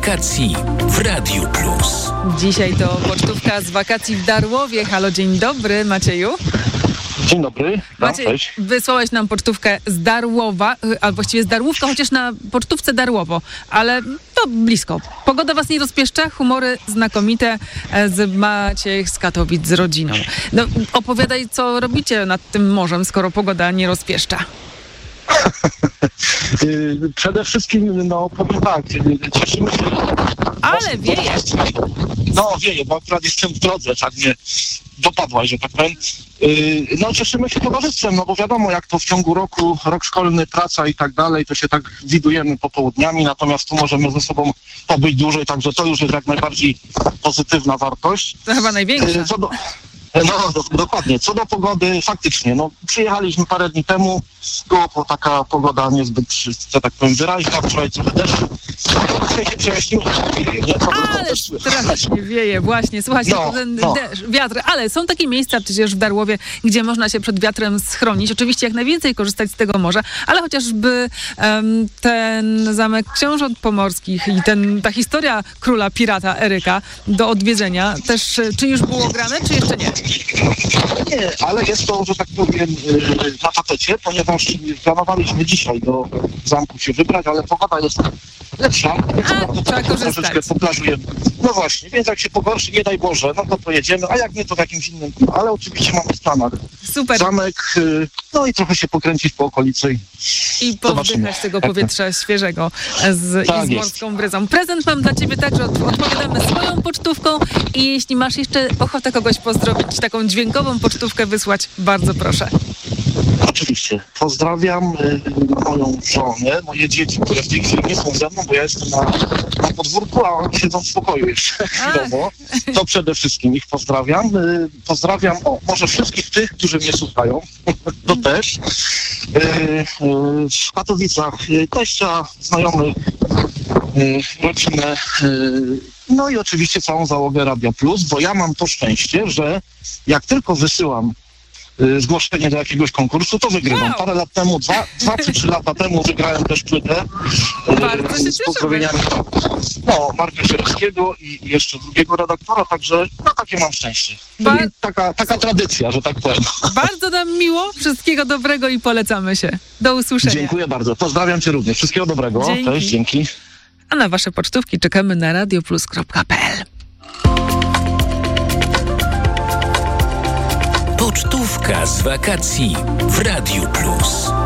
wakacji w Radiu Plus. Dzisiaj to pocztówka z wakacji w Darłowie. Halo, dzień dobry, Macieju. Dzień dobry. Maciej, wysłałeś nam pocztówkę z Darłowa, a właściwie z Darłówka, chociaż na pocztówce Darłowo, ale to blisko. Pogoda was nie rozpieszcza, humory znakomite z Maciej z Katowic z rodziną. No, opowiadaj, co robicie nad tym morzem, skoro pogoda nie rozpieszcza. Przede wszystkim, powiem tak, cieszymy się... Ale wieje. Wieje, bo akurat jestem w drodze, tak mnie dopadłaś, że tak powiem. Cieszymy się towarzystwem, bo wiadomo, jak to w ciągu roku, rok szkolny, praca i tak dalej, to się tak widujemy popołudniami, natomiast tu możemy ze sobą pobyć dłużej, także to już jest jak najbardziej pozytywna wartość. To chyba największa. Dokładnie. Co do pogody, faktycznie, przyjechaliśmy parę dni temu, było taka pogoda niezbyt, że tak powiem, wyraźna, wczoraj trochę deszczu, dzisiaj się przejaśniło, ale strasznie wieje, właśnie, słuchajcie, deszcz, wiatr, ale są takie miejsca przecież w Darłowie, gdzie można się przed wiatrem schronić, oczywiście jak najwięcej korzystać z tego morza, ale chociażby ten zamek Książąt Pomorskich i ta historia króla pirata Eryka do odwiedzenia, też, czy już było grane, czy jeszcze nie? Nie, ale jest to, że tak powiem, na tapecie, ponieważ planowaliśmy dzisiaj do zamku się wybrać, ale pogoda jest lepsza, trzeba korzystać. Troszeczkę poplażujemy. No właśnie, więc jak się pogorszy, nie daj Boże, to pojedziemy, a jak nie, to w jakimś innym, ale oczywiście mamy w planach super. Zamek, i trochę się pokręcić po okolicy i powdychać tego powietrza świeżego z morską bryzą. Prezent mam dla ciebie także, odpowiadamy swoją pocztówką i jeśli masz jeszcze ochotę kogoś pozdrowić, taką dźwiękową pocztówkę wysłać, bardzo proszę. Oczywiście. Pozdrawiam moją żonę, moje dzieci, które w tej chwili nie są ze mną, bo ja jestem na podwórku, a oni siedzą w spokoju jeszcze chwilowo. To przede wszystkim ich pozdrawiam. Pozdrawiam może wszystkich tych, którzy mnie słuchają. To też. W Katowicach teścia, znajomych, rodzinę. I oczywiście całą załogę Radia Plus, bo ja mam to szczęście, że jak tylko wysyłam zgłoszenie do jakiegoś konkursu, to wygrywam. Wow. Parę lat temu, 2 czy 3 lata temu wygrałem też płytę z pozdrowieniami Marka Sierowskiego i jeszcze drugiego redaktora, także takie mam szczęście. Taka tradycja, że tak powiem. Bardzo nam miło, wszystkiego dobrego i polecamy się. Do usłyszenia. Dziękuję bardzo. Pozdrawiam cię również. Wszystkiego dobrego. Dzięki. Cześć, dzięki. A na wasze pocztówki czekamy na radioplus.pl. Pocztówka z wakacji w Radiu Plus.